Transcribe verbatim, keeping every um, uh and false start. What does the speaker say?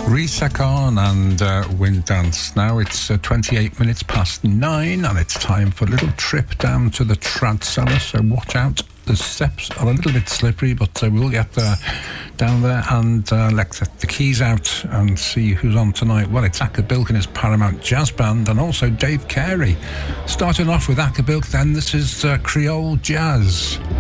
Risakon and uh, Wind Dance. Now it's uh, twenty-eight minutes past nine and it's time for a little trip down to the Trad Cellar, so watch out. The steps are a little bit slippery, but uh, we'll get uh, down there and uh, let's get the keys out and see who's on tonight. Well, it's Acker-Bilk and his Paramount Jazz Band, and also Dave Carey. Starting off with Acker-Bilk, then this is uh, Creole Jazz.